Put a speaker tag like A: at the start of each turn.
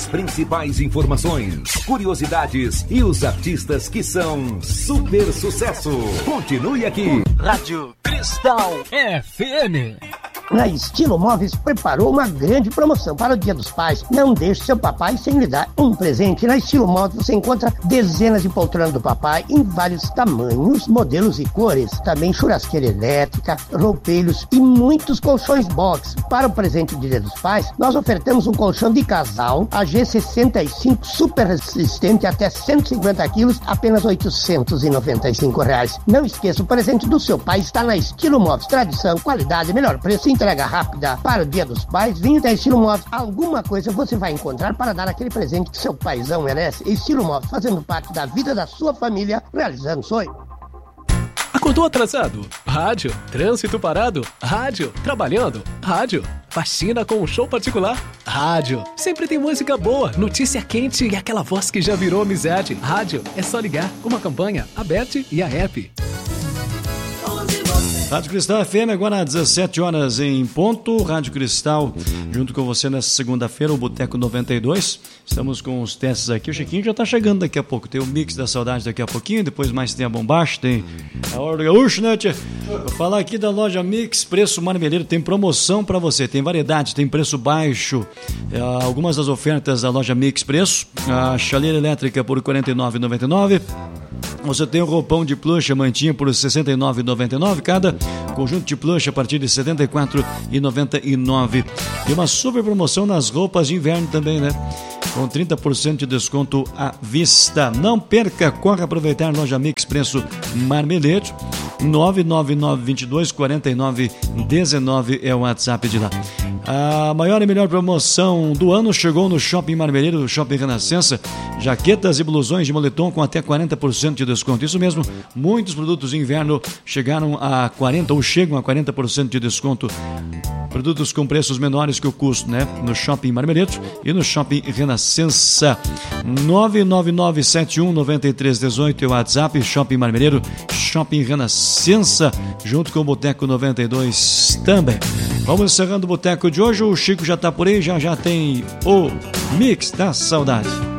A: As principais informações, curiosidades e os artistas que são super sucesso. Continue aqui.
B: Rádio Cristal FM.
C: A Estilo Móveis preparou uma grande promoção para o Dia dos Pais. Não deixe seu papai sem lhe dar um presente. Na Estilo Móveis você encontra dezenas de poltronas do papai em vários tamanhos, modelos e cores. Também churrasqueira elétrica, roupeiros e muitos colchões box. Para o presente do Dia dos Pais, nós ofertamos um colchão de casal AG65 super resistente até 150 quilos, apenas R$ 895. Não esqueça, o presente do seu pai está na Estilo Móveis. Tradição, qualidade, melhor preço, entrega rápida. Para o Dia dos Pais, vinha da Estilo Móveis. Alguma coisa você vai encontrar para dar aquele presente que seu paizão merece. Estilo Móveis, fazendo parte da vida da sua família, realizando sonho.
D: Acordou atrasado? Rádio. Trânsito parado? Rádio. Trabalhando? Rádio. Faxina com um show particular? Rádio. Sempre tem música boa, notícia quente e aquela voz que já virou amizade. Rádio. É só ligar. Uma campanha, a Bet e a App.
E: Rádio Cristal FM, agora às 17 horas em ponto. Rádio Cristal, junto com você nessa segunda-feira, o Boteco 92. Estamos com os testes aqui. O Chiquinho já está chegando daqui a pouco. Tem o Mix da Saudade daqui a pouquinho. Depois mais tem a Bombacha, tem a Hora do Gaúcho, né, tia? Vou falar aqui da loja Mix, preço marmeleiro. Tem promoção para você. Tem variedade, tem preço baixo. Algumas das ofertas da loja Mix Preço. A chaleira elétrica por R$ 49,99. Você tem o roupão de plush, mantinha por R$ 69,99 cada. Conjunto de plush a partir de R$ 74,99. E uma super promoção nas roupas de inverno também, né? Com 30% de desconto à vista. Não perca, corre aproveitar loja Mix Preço Marmeleiro. 999-22-49-19 é o WhatsApp de lá. A maior e melhor promoção do ano chegou no Shopping Marmeleiro, do Shopping Renascença. Jaquetas e blusões de moletom com até 40% de desconto. Isso mesmo, muitos produtos de inverno chegaram a 40% ou chegam a 40% de desconto. Produtos com preços menores que o custo, né? No Shopping Marmeleiro e no Shopping Renascença. 999719318 é o WhatsApp. Shopping Marmeleiro, Shopping Renascença, junto com o Boteco 92 também. Vamos encerrando o Boteco de hoje. O Chico já está por aí, já tem o Mix da Saudade.